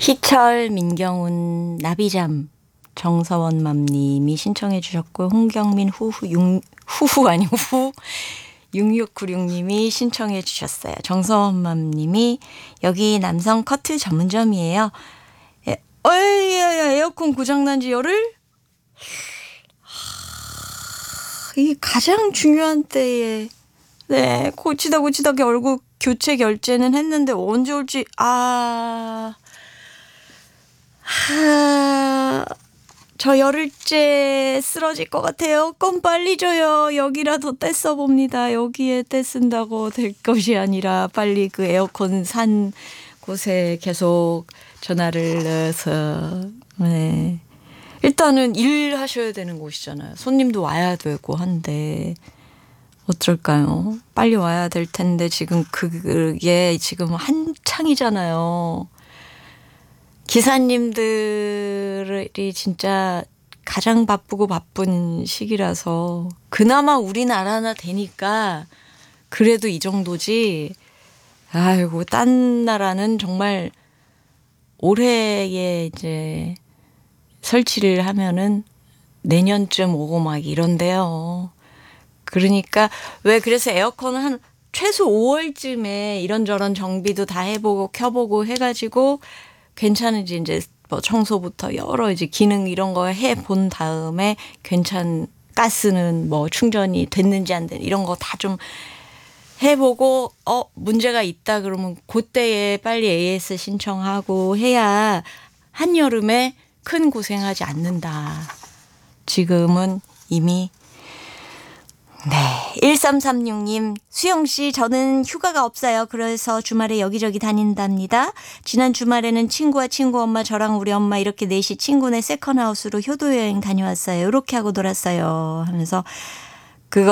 희철, 민경훈, 나비잠, 정서원 맘님이 신청해 주셨고 홍경민 후후 아니고 후 6696님이 신청해 주셨어요. 정서원 맘님이 여기 남성 커트 전문점이에요. 에어컨 고장난 지 열흘? 이게 가장 중요한 때에 네 고치다 결국 교체 결제는 했는데 언제 올지 저 열흘째 쓰러질 것 같아요. 건 빨리 줘요. 여기라도 떼써 봅니다. 여기에 떼쓴다고 될 것이 아니라 빨리 그 에어컨 산 곳에 계속 전화를 넣어서 네. 일단은 일하셔야 되는 곳이잖아요. 손님도 와야 되고 한데 어쩔까요? 빨리 와야 될 텐데 지금 그게 지금 한창이잖아요. 기사님들이 진짜 가장 바쁜 시기라서 그나마 우리나라나 되니까 그래도 이 정도지. 아이고 딴 나라는 정말 올해에 이제 설치를 하면은 내년쯤 오고 막 이런데요. 그러니까 왜 그래서 에어컨은 한 최소 5월쯤에 이런저런 정비도 다 해보고 켜보고 해가지고 괜찮은지 이제 뭐 청소부터 여러 이제 기능 이런 거 해본 다음에 가스는 뭐 충전이 됐는지 안 됐는지 이런 거 다 좀 해보고 문제가 있다 그러면 그때에 빨리 AS 신청하고 해야 한여름에 큰 고생하지 않는다. 지금은 이미 네. 1336님, 수영씨, 저는 휴가가 없어요. 그래서 주말에 여기저기 다닌답니다. 지난 주말에는 친구와 친구 엄마, 저랑 우리 엄마 이렇게 넷이 친구네 세컨하우스로 효도여행 다녀왔어요. 이렇게 하고 놀았어요. 하면서